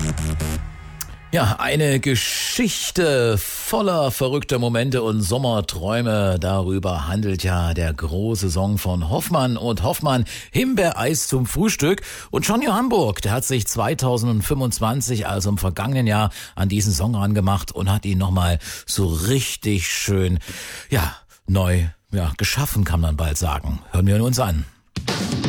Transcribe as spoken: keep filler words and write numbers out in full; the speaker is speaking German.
Ja, eine Geschichte voller verrückter Momente und Sommerträume. Darüber handelt ja der große Song von Hoffmann und Hoffmann, Himbeereis zum Frühstück. Und Johnny Hamburg, der hat sich zweitausendfünfundzwanzig, also im vergangenen Jahr, an diesen Song rangemacht und hat ihn nochmal so richtig schön, ja, neu, ja, geschaffen, kann man bald sagen. Hören wir ihn uns an.